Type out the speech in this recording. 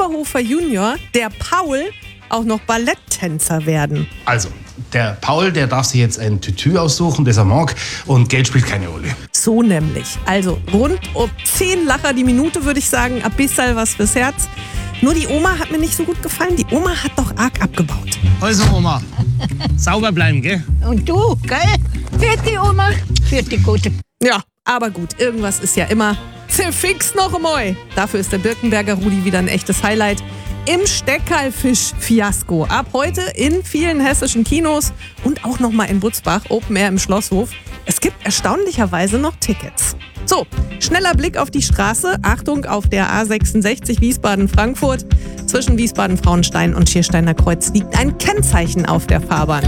Oberhofer Junior, der Paul, auch noch Balletttänzer werden? Also, der Paul, der darf sich jetzt ein Tütü aussuchen, das er mag, und Geld spielt keine Rolle. So nämlich. Also rund um 10 Lacher die Minute, würde ich sagen. Ein bisschen was fürs Herz. Nur die Oma hat mir nicht so gut gefallen. Die Oma hat doch arg abgebaut. Also Oma, sauber bleiben, gell? Und du, gell? Vierte Oma, vierte Gute. Ja, aber gut, irgendwas ist ja immer. Fix noch einmal. Dafür ist der Birkenberger Rudi wieder ein echtes Highlight. Im Steckerlfisch-Fiasko. Ab heute in vielen hessischen Kinos und auch nochmal in Butzbach, Open Air im Schlosshof. Es gibt erstaunlicherweise noch Tickets. So, schneller Blick auf die Straße. Achtung, auf der A66 Wiesbaden-Frankfurt. Zwischen Wiesbaden-Frauenstein und Schiersteiner Kreuz liegt ein Kennzeichen auf der Fahrbahn.